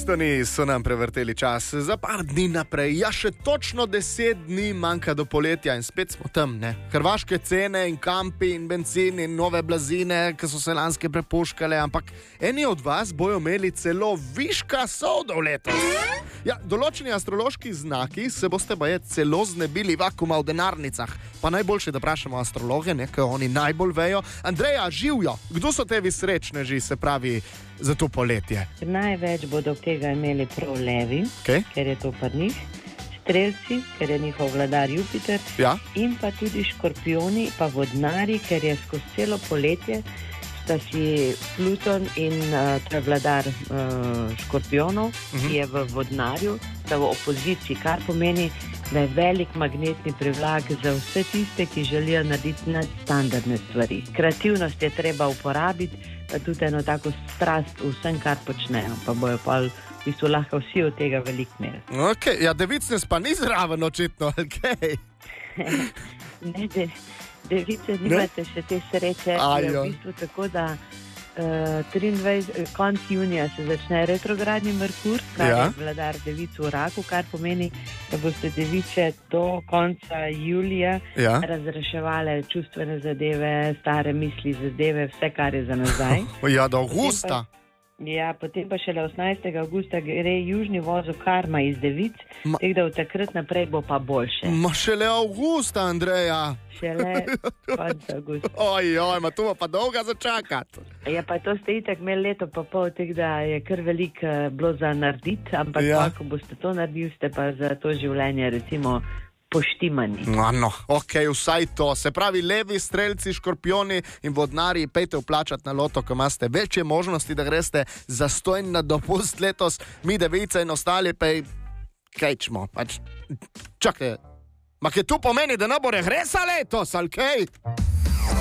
Bistoni so nam prevrteli čas za par dni naprej. Ja, še točno 10 dni manjka do poletja in spet smo tam, ne? Hrvaške cene in kampi in bencin in nove blazine, ki so se lanske prepuškale, ampak eni od vas bojo imeli celo viška sodov letos. Ja, določeni astrološki znaki se boste baje celo znebili vakuma v denarnicah. Pa najboljše, da vprašamo astrologe, ne, ker oni najbolj vejo. Andreja, živjo, kdo so tevi srečneži, se pravi, za to poletje? Največ bodo tega imeli prav levi, Okay. ker je to pa njih, strelci, ker je njihov vladar Jupiter, Ja. in pa tudi škorpioni, pa vodnari, ker je skozi celo poletje sta si Pluton in to je vladar škorpionov, ki je v vodnarju, sta v opoziciji, kar pomeni, da je velik magnetni privlak za vse tiste, ki želijo narediti nadstandardne stvari. Kreativnost je treba uporabiti, pa tudi eno tako strast v vsem, kar počnejo, pa bojo pa v bistvu lahko vsi od tega veliko imeli. Okay. Ja, Devicnes pa ni zraven očitno, okay. Ne, device, nimate še te sreče. Je v bistvu tako, da konc junija se začne retrogradni Merkur, kar je vladar devic v raku, kar pomeni, da boste device do konca julija razreševale čustvene zadeve, stare misli, zadeve, vse, kar je za nazaj. Ja, do avgusta. Potem pa šele 18. avgusta gre južni vozu karma iz devic, tako da od takrat naprej bo pa boljše. Šele avgusta, Andreja. Šele konc avgusta. Ma tu bo pa dolga začakati. Ja, pa to ste itak imeli leto pa pol, tako da je kar veliko bilo za narediti, ampak ko boste to naredili, ste pa za to življenje recimo poštimani. No, ok, vsaj to. Se pravi, levi, strelci, škorpioni in vodnari, pejte vplačati na loto, ko imate večje možnosti, da greste zastojn na dopust letos. Mi device in ostali pej kajčmo. Čakaj, ma kaj tu pomeni, da ne bo regresa letos, ali kaj?